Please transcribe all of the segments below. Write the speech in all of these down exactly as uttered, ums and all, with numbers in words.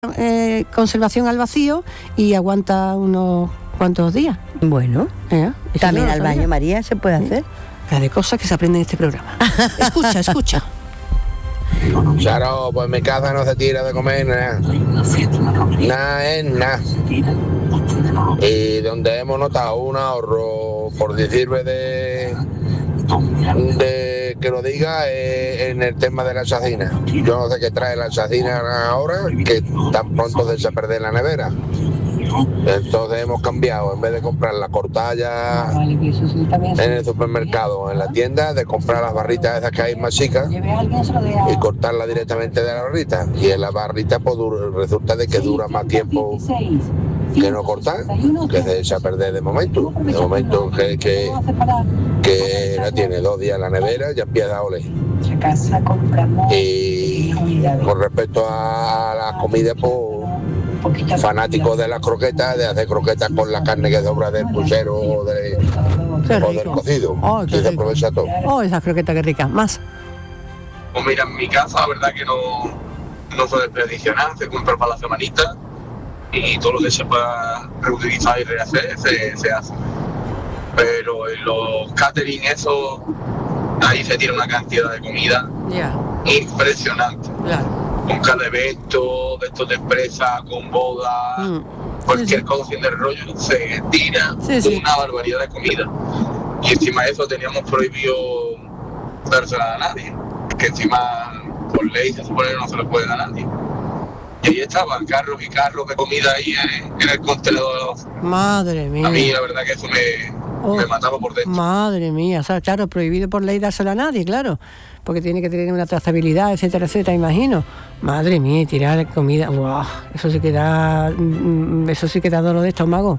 eh, conservación al vacío y aguanta unos cuantos días. Bueno, ¿Eh? también no al baño, María, se puede hacer. Cada de cosas que se aprenden en este programa. Escucha, escucha. Claro, pues en mi casa no se tira de comer nada. Nada es nada. Y donde hemos notado un ahorro, por decirme de, de que lo diga, eh, en el tema de la chacina. Yo no sé qué trae la chacina ahora, que tan pronto se echa a perder la nevera. Entonces hemos cambiado, en vez de comprar la cortalla en el supermercado, en la tienda, de comprar las barritas esas que hay más chicas y cortarla directamente de la barrita. Y en la barrita pues resulta de que dura más tiempo que no cortar, que se echa a perder de momento. De momento que, que, que la tiene dos días en la nevera, ya empieza a oler. Y con respecto a la comida, pues fanáticos de las croquetas, de hacer croquetas con la carne que sobra del puchero o, de, o del cocido. Oh, y se aprovecha todo. Oh, esas croquetas que ricas. Más. Pues mira, en mi casa la verdad que no, no se desperdicia nada, se compra para la semanita y todo lo que se pueda reutilizar y rehacer se, se hace. Pero en los catering eso, ahí se tiene una cantidad de comida yeah. impresionante. Claro. Con cada evento, de estos de empresa, con boda, mm. cualquier sí, cosa sin el rollo, se tira sí, sí. una barbaridad de comida. Y encima de eso teníamos prohibido dársela a nadie, que encima por ley se supone que no se le puede dar a nadie. Y ahí estaban carros y carros de comida ahí en, en el contenedor. Madre mía. A mí la verdad que eso me, oh, me mataba por dentro. Madre mía, o sea, claro, prohibido por ley dársela a nadie, claro. Porque tiene que tener una trazabilidad, etcétera, etcétera, imagino. Madre mía, tirar comida, wow, eso sí que da, eso sí que da dolor de estómago.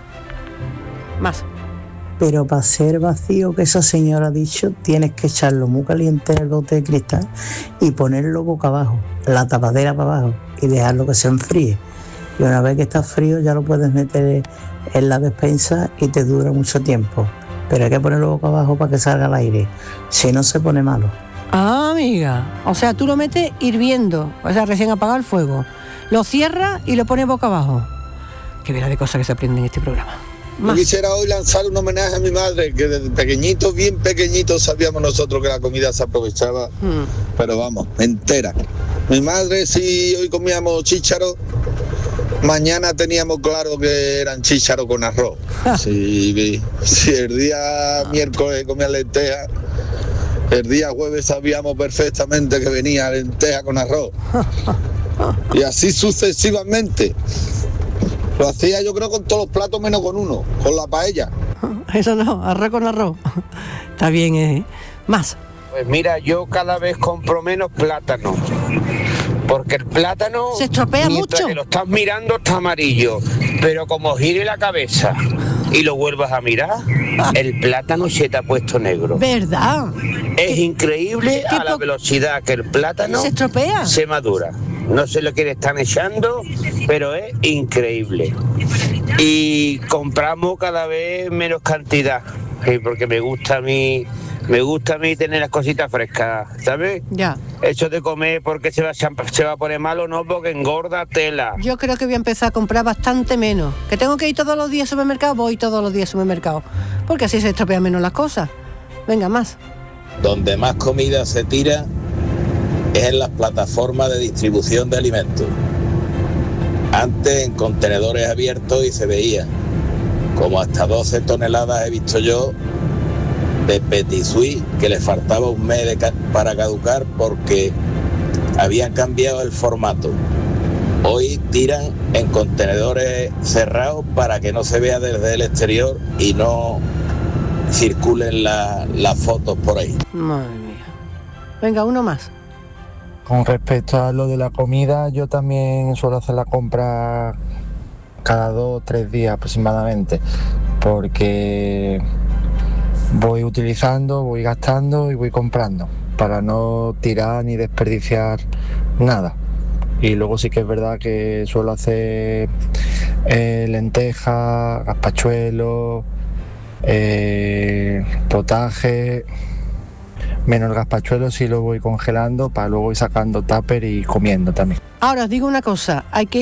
Más. Pero para ser vacío, que esa señora ha dicho, tienes que echarlo muy caliente en el bote de cristal y ponerlo boca abajo, la tapadera para abajo y dejarlo que se enfríe. Y una vez que está frío ya lo puedes meter en la despensa y te dura mucho tiempo. Pero hay que ponerlo boca abajo para que salga al aire, si no se pone malo. Ah, amiga, o sea, tú lo metes hirviendo, o sea, recién apagado el fuego, lo cierras y lo pones boca abajo. Qué vera de cosas que se aprenden en este programa. Yo quisiera hoy lanzar un homenaje a mi madre, que desde pequeñito, bien pequeñito, sabíamos nosotros que la comida se aprovechaba, hmm. pero vamos, entera. Mi madre, si hoy comíamos chícharos, mañana teníamos claro que eran chícharos con arroz. si, si el día miércoles comía lentejas, el día jueves sabíamos perfectamente que venía lenteja con arroz. Y así sucesivamente. Lo hacía yo creo con todos los platos menos con uno, con la paella. Eso no, arroz con arroz. Está bien, ¿eh? Más. Pues mira, yo cada vez compro menos plátano. Porque el plátano, se estropea mientras mucho. Que lo estás mirando está amarillo, pero como gire la cabeza y lo vuelvas a mirar, el plátano se te ha puesto negro. ¿Verdad? Es ¿Qué, increíble a la velocidad que el plátano se estropea. Se madura. No sé lo que le están echando, pero es increíble. Y compramos cada vez menos cantidad, porque me gusta a mí, me gusta a mí tener las cositas frescas, ¿sabes? Ya. Eso de comer porque se va, se va a poner malo, no, porque engorda tela. Yo creo que voy a empezar a comprar bastante menos. Que tengo que ir todos los días al supermercado, voy todos los días al supermercado. Porque así se estropean menos las cosas. Venga, más. Donde más comida se tira es en las plataformas de distribución de alimentos. Antes en contenedores abiertos y se veía como hasta doce toneladas he visto yo de petit suisse que les faltaba un mes de ca- para caducar porque habían cambiado el formato. Hoy tiran en contenedores cerrados para que no se vea desde el exterior y no circulen la, las fotos por ahí. Madre mía. Venga, uno más. Con respecto a lo de la comida, yo también suelo hacer la compra cada dos o tres días aproximadamente, porque voy utilizando, voy gastando y voy comprando, para no tirar ni desperdiciar nada. Y luego sí que es verdad que suelo hacer eh, lentejas, gazpachuelos, eh, potaje, Menos el gazpachuelo sí lo voy congelando para luego ir sacando tupper y comiendo también. Ahora os digo una cosa, hay que